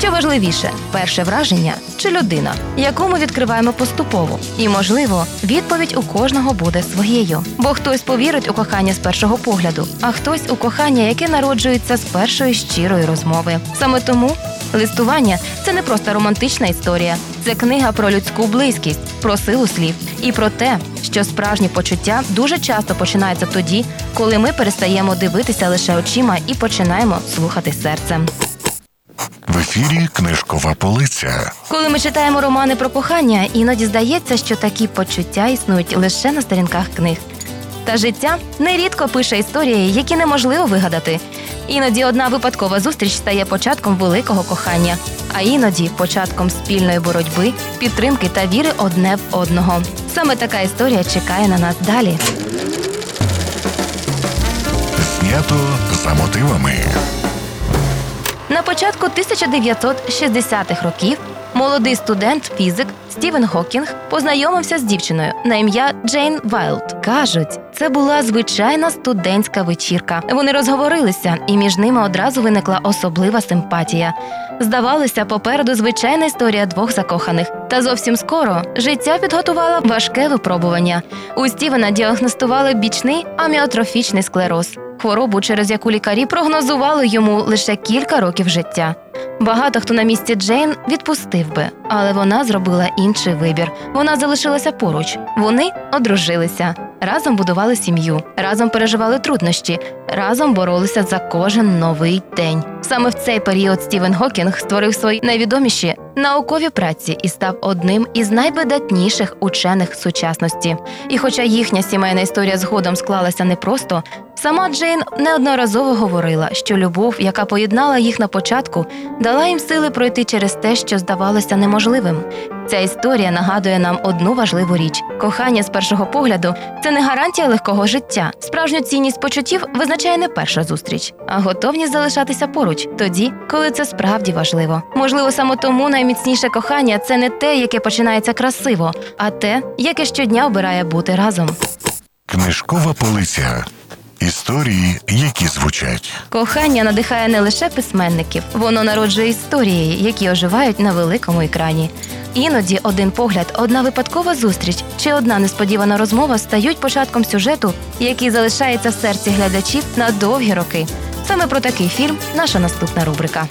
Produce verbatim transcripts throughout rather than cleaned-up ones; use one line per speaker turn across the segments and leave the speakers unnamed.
Що важливіше – перше враження чи людина, яку ми відкриваємо поступово? І, можливо, відповідь у кожного буде своєю. Бо хтось повірить у кохання з першого погляду, а хтось у кохання, яке народжується з першої щирої розмови. Саме тому листування – це не просто романтична історія. Це книга про людську близькість, про силу слів і про те, що справжні почуття дуже часто починаються тоді, коли ми перестаємо дивитися лише очима і починаємо слухати серцем.
В ефірі «Книжкова полиця».
Коли ми читаємо романи про кохання, іноді здається, що такі почуття існують лише на сторінках книг. Та життя нерідко пише історії, які неможливо вигадати. Іноді одна випадкова зустріч стає початком великого кохання, а іноді початком спільної боротьби, підтримки та віри одне в одного. Саме така історія чекає на нас далі.
Знято за мотивами.
На початку тисяча дев'ятсот шістдесятих років молодий студент-фізик Стівен Хокінг познайомився з дівчиною на ім'я Джейн Вайлд. Кажуть, це була звичайна студентська вечірка. Вони розговорилися, і між ними одразу виникла особлива симпатія. Здавалося, попереду звичайна історія двох закоханих. Та зовсім скоро життя підготувало важке випробування. У Стівена діагностували бічний аміотрофічний склероз. Хворобу, через яку лікарі прогнозували йому лише кілька років життя. Багато хто на місці Джейн відпустив би, але вона зробила інший вибір. Вона залишилася поруч. Вони одружилися. Разом будували сім'ю, разом переживали труднощі, разом боролися за кожен новий день. Саме в цей період Стівен Хокінг створив свої найвідоміші наукові праці і став одним із найвидатніших учених сучасності. І хоча їхня сімейна історія згодом склалася непросто, сама Джейн неодноразово говорила, що любов, яка поєднала їх на початку, дала їм сили пройти через те, що здавалося неможливим. Ця історія нагадує нам одну важливу річ. Кохання з першого погляду – це не гарантія легкого життя. Справжню цінність почуттів визначає не перша зустріч, а готовність залишатися поруч тоді, коли це справді важливо. Можливо, саме тому найміцніше кохання – це не те, яке починається красиво, а те, яке щодня обирає бути разом.
Книжкова полиця. Історії, які звучать.
Кохання надихає не лише письменників, воно народжує історії, які оживають на великому екрані. Іноді один погляд, одна випадкова зустріч чи одна несподівана розмова стають початком сюжету, який залишається в серці глядачів на довгі роки. Саме про такий фільм наша наступна рубрика.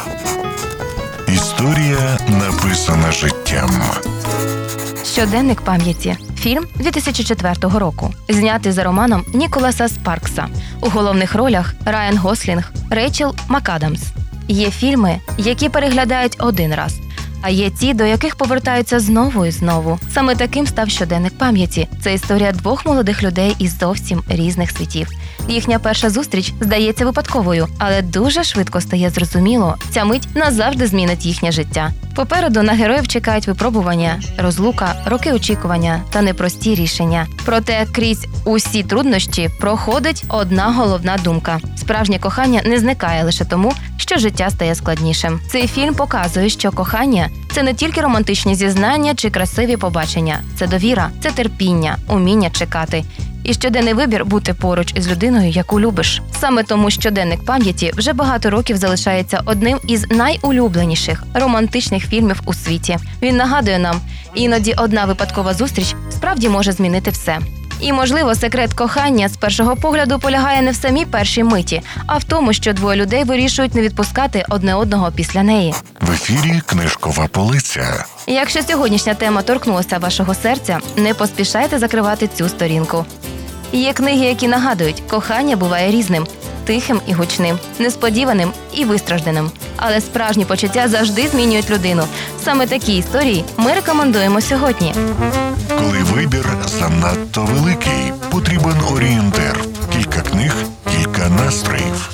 Історія, написана життям.
«Щоденник пам'яті» – фільм дві тисячі четвертого року, знятий за романом Ніколаса Спаркса. У головних ролях Райан Гослінг, Рейчел МакАдамс. Є фільми, які переглядають один раз, а є ті, до яких повертаються знову і знову. Саме таким став «Щоденник пам'яті». Це історія двох молодих людей із зовсім різних світів. Їхня перша зустріч здається випадковою, але дуже швидко стає зрозуміло, ця мить назавжди змінить їхнє життя. Попереду на героїв чекають випробування, розлука, роки очікування та непрості рішення. Проте крізь усі труднощі проходить одна головна думка. Справжнє кохання не зникає лише тому, що життя стає складнішим. Цей фільм показує, що кохання – це не тільки романтичні зізнання чи красиві побачення. Це довіра, це терпіння, уміння чекати. І щоденний вибір бути поруч із людиною, яку любиш. Саме тому «Щоденник пам'яті» вже багато років залишається одним із найулюбленіших романтичних фільмів у світі. Він нагадує нам, іноді одна випадкова зустріч справді може змінити все. І, можливо, секрет кохання з першого погляду полягає не в самій першій миті, а в тому, що двоє людей вирішують не відпускати одне одного після неї.
В ефірі «Книжкова полиця».
Якщо сьогоднішня тема торкнулася вашого серця, не поспішайте закривати цю сторінку. Є книги, які нагадують, кохання буває різним – тихим і гучним, несподіваним і вистражданим. Але справжні почуття завжди змінюють людину. Саме такі історії ми рекомендуємо сьогодні.
Коли вибір занадто великий, потрібен орієнтир. Кілька книг, кілька настроїв.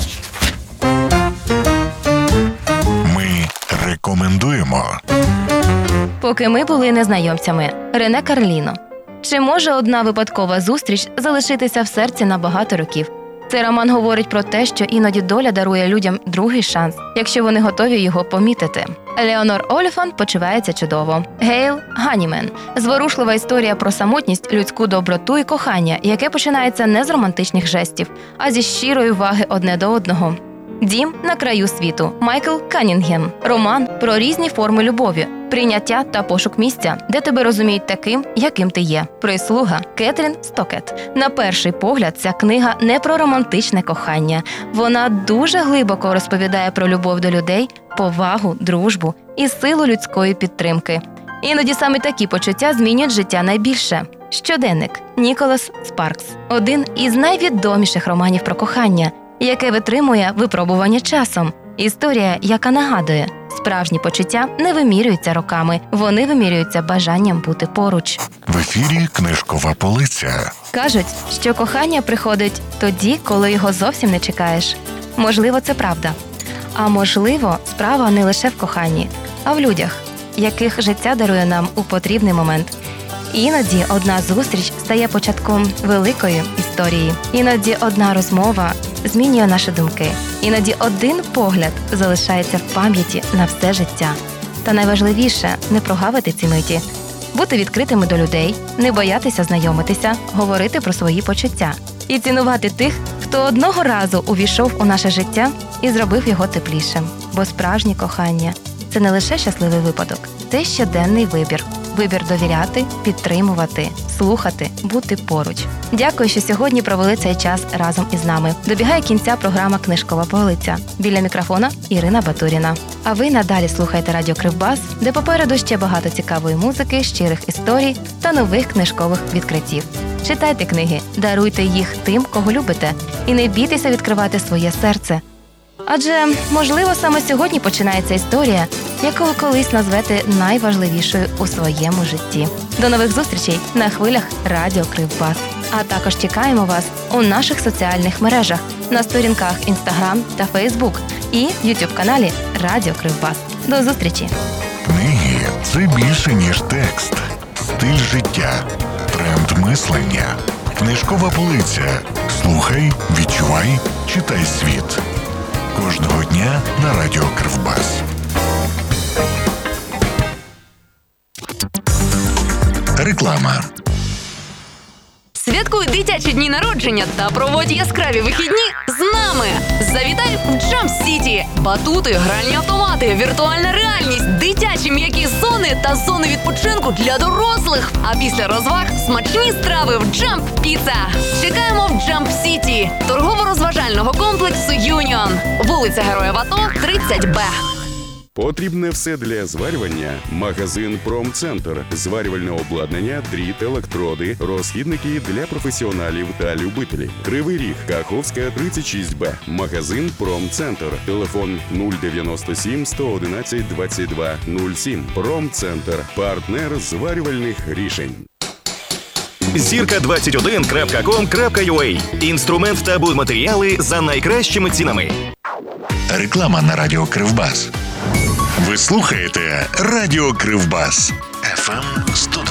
Ми рекомендуємо.
Поки ми були незнайомцями. Рене Карліно. Чи може одна випадкова зустріч залишитися в серці на багато років? Цей роман говорить про те, що іноді доля дарує людям другий шанс, якщо вони готові його помітити. Елеонор Оліфант почувається чудово. Гейл Ганнімен. Зворушлива історія про самотність, людську доброту і кохання, яке починається не з романтичних жестів, а зі щирої уваги одне до одного. Дім на краю світу. Майкл Каннінгем. Роман про різні форми любові, прийняття та пошук місця, де тебе розуміють таким, яким ти є. Прислуга. Кетрін Стокет. На перший погляд, ця книга не про романтичне кохання. Вона дуже глибоко розповідає про любов до людей, повагу, дружбу і силу людської підтримки. Іноді саме такі почуття змінюють життя найбільше. Щоденник. Ніколас Спаркс. Один із найвідоміших романів про кохання, яке витримує випробування часом. Історія, яка нагадує, справжні почуття не вимірюються роками, вони вимірюються бажанням бути поруч.
В ефірі книжкова полиця.
Кажуть, що кохання приходить тоді, коли його зовсім не чекаєш. Можливо, це правда. А можливо, справа не лише в коханні, а в людях, яких життя дарує нам у потрібний момент. Іноді одна зустріч стає початком великої історії. Іноді одна розмова змінює наші думки. Іноді один погляд залишається в пам'яті на все життя. Та найважливіше – не прогавити ці миті. Бути відкритими до людей, не боятися знайомитися, говорити про свої почуття. І цінувати тих, хто одного разу увійшов у наше життя і зробив його теплішим. Бо справжнє кохання – це не лише щасливий випадок, це щоденний вибір. Вибір довіряти, підтримувати, слухати, бути поруч. Дякую, що сьогодні провели цей час разом із нами. Добігає кінця програма «Книжкова полиця». Біля мікрофона Ірина Батуріна. А ви надалі слухайте радіо Кривбас, де попереду ще багато цікавої музики, щирих історій та нових книжкових відкриттів. Читайте книги, даруйте їх тим, кого любите, і не бійтеся відкривати своє серце. Адже, можливо, саме сьогодні починається історія, яку ви колись назвете найважливішою у своєму житті. До нових зустрічей на хвилях Радіо Кривбас. А також чекаємо вас у наших соціальних мережах на сторінках Instagram та Facebook і YouTube-каналі Радіо Кривбас. До зустрічі!
Книги – це більше, ніж текст. Стиль життя. Тренд мислення. Книжкова полиця. Слухай, відчувай, читай світ. Кожного дня на Радіо Кривбас. Реклама.
Святкуй дитячі дні народження та проводь яскраві вихідні з нами. Завітай в Jump City. Батути, гральні автомати, віртуальна реальність, дитячі м'які зони та зони відпочинку для дорослих. А після розваг смачні страви в Jump Pizza. Чекаємо в Jump City, торгово-розважального комплексу Юніон. Вулиця Героїв АТО, тридцять Б.
Потрібне все для зварювання. Магазин «Промцентр». Зварювальне обладнання, дріт, електроди, розхідники для професіоналів та любителів. Кривий Ріг, Каховська, тридцять шість Б. Магазин «Промцентр». Телефон нуль дев'яносто сім сто одинадцять двадцять два нуль сім. «Промцентр». Партнер зварювальних рішень.
зірка двадцять один крапка ком крапка ю а. Інструмент та будматеріали за найкращими цінами.
Реклама на Радіо Кривбас. Ви слухаєте Радіо Кривбас. еф ем сто